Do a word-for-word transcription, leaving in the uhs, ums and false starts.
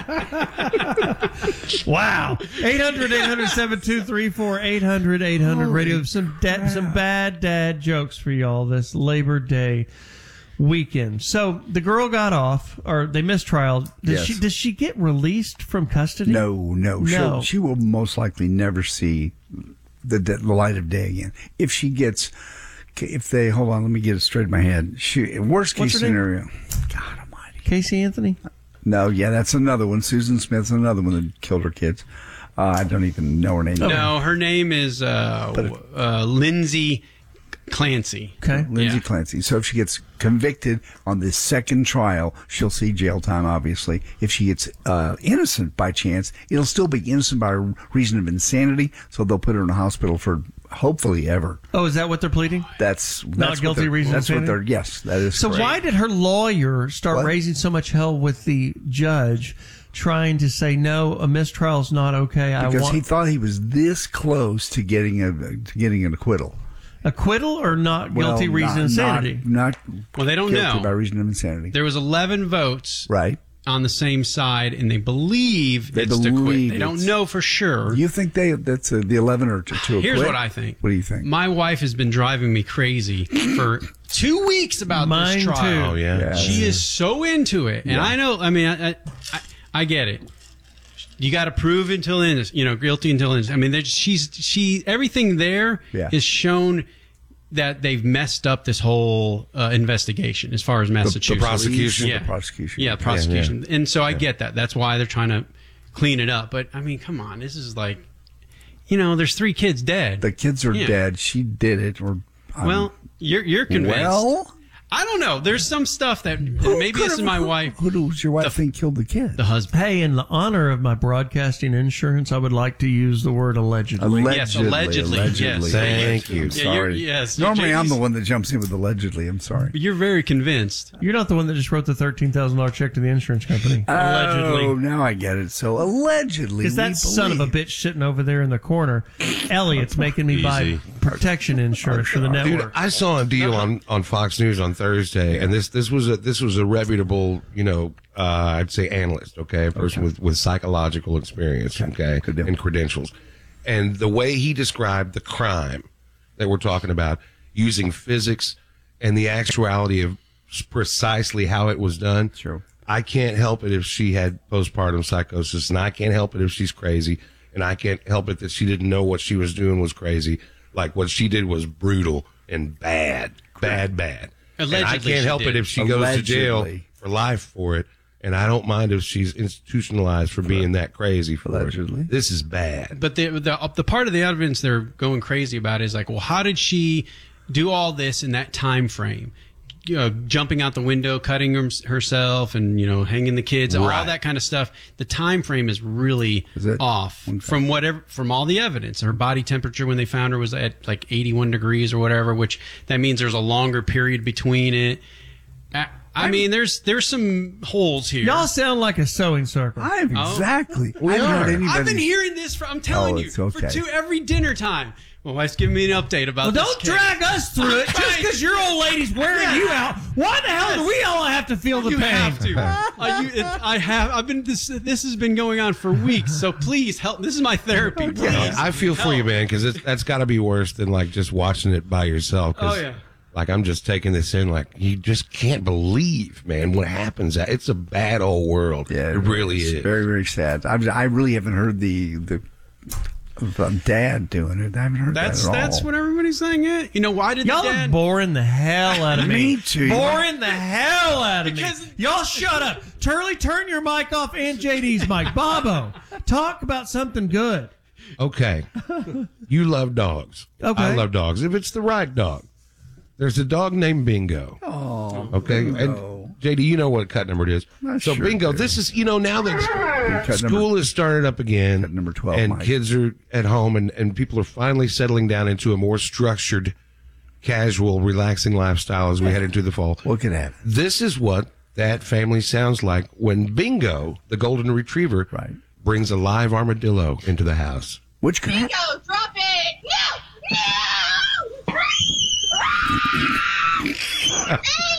Wow. eight hundred, eight hundred, seven two three four, eight hundred, eight hundred radio. Some da- some bad dad jokes for y'all this Labor Day weekend. So the girl got off, or they missed trial. Does Yes. she does she get released from custody? No, no, No. She'll, she will most likely never see the, the light of day again. If she gets, if they hold on, let me get it straight in my head. She worst What's case her name? scenario. God Almighty. Casey Anthony? No, yeah, that's another one. Susan Smith's another one that killed her kids. Uh, I don't even know her name. No, her name is uh, uh, Lindsay Clancy. Okay. Lindsay Yeah. Clancy. So if she gets convicted on the second trial, she'll see jail time, obviously. If she gets uh, innocent by chance, it'll still be innocent by reason of insanity, so they'll put her in a hospital for hopefully ever. Oh, is that what they're pleading? That's, that's Not what guilty they're- reason of That's what insanity? they're, yes, that is So correct. why did her lawyer start What? raising so much hell with the judge, trying to say, no, a mistrial's not okay? I Because want he thought he was this close to getting a to getting an acquittal. acquittal or not guilty Well, reason not, insanity? Not, not Well, they don't guilty know. by reason of insanity. There was eleven votes Right. on the same side, and they believe They it's to quit. believe They don't it's- know for sure. You think they that's uh, the eleven or to, to Here's acquit? what I think. What do you think? My wife has been driving me crazy for two weeks about Mine this trial. too. Oh, yeah. Yeah. She is so into it, and Yeah. I know. I mean, I, I, I get it. You got to prove until innocent, you know, guilty until innocent. I mean, there's- she's she everything there is Yeah. shown that they've messed up this whole uh, investigation as far as Massachusetts. prosecution? yeah, The prosecution. yeah, prosecution. And so I get that. That's why they're trying to clean it up. But I mean, come on, this is like, you know, there's three kids dead. The kids are Yeah. dead. She did it. Or um, Well, you're you're convinced. well, I don't know. There's some stuff that maybe this is my who, wife, Who does your wife The- think killed the kid? the husband. Hey, in the honor of my broadcasting insurance, I would like to use the word allegedly. Allegedly. Yes, allegedly, Allegedly. yes. Thank you. I'm Yeah, you're- sorry. yes, Normally, I'm J D's the one that jumps in with allegedly. I'm sorry. You're very convinced. You're not the one that just wrote the thirteen thousand dollars check to the insurance company. Oh, Allegedly. now I get it. So allegedly, Because that we son of a believe- bitch sitting over there in the corner, Elliot's making me buy Easy. protection insurance for the Dude, network. I saw a deal on, on Fox News on Thursday, and this this was a this was a reputable, you know, uh, I'd say analyst, okay, a person with, with psychological experience, okay, Good deal. and credentials, and the way he described the crime that we're talking about, using physics and the actuality of precisely how it was done. Sure. I can't help it if she had postpartum psychosis, and I can't help it if she's crazy, and I can't help it that she didn't know what she was doing was crazy. Like what she did was brutal and bad, bad, bad. And I Allegedly can't she help did. it if she goes to jail Allegedly. for life for it, and I don't mind if she's institutionalized for being that crazy for Allegedly. it. This is bad. But the, the the part of the evidence they're going crazy about is like, well, how did she do all this in that time frame? You know, jumping out the window, cutting her, herself, and you know, hanging the kids, all Right. that kind of stuff. The time frame is really Is it? off Okay. from whatever from all the evidence. Her body temperature when they found her was at like eighty-one degrees or whatever, which that means there's a longer period between it. I, I mean, there's there's some holes here. Y'all sound like a sewing circle. I'm Oh. exactly. We I haven't are. heard anybody. I've been hearing this for, I'm telling Oh, you, it's okay. for two every dinner time. My wife's giving me an update about Well, this don't case. drag us through it just because your old lady's wearing you out. Why the hell do we all have to feel the You pain? have to. Uh, you, it, I have. I've been. This, this has been going on for weeks. So please help. This is my therapy. Please. I feel for you, man, because that's got to be worse than like just watching it by yourself. 'cause, Oh, yeah. Like I'm just taking this in, like you just can't believe, man, what happens. It's a bad old world. Yeah, it really it's is. very, very sad. I, I really haven't heard the the, the dad doing it. I haven't heard That's that at that's all. what everybody's saying. It. You know why did Y'all the are dad? boring the hell out of me. Me too. Boring the hell out of Because- me. Y'all shut up. Turley, turn your mic off and J D's mic. Bobo, talk about something good. Okay. You love dogs. Okay. I love dogs. If it's the right dog. There's a dog named Bingo. Oh, Okay. Bingo. And J D, you know what cut number it is. I so sure Bingo, do. this is, you know, now that Cut school number- has started up again. Cut number twelve, And Mike. kids are at home and, and people are finally settling down into a more structured, casual, relaxing lifestyle as we head into the fall. What could happen? This is what that family sounds like when Bingo, the golden retriever, Right. brings a live armadillo into the house. Which could happen? Bingo, drop it! No! No!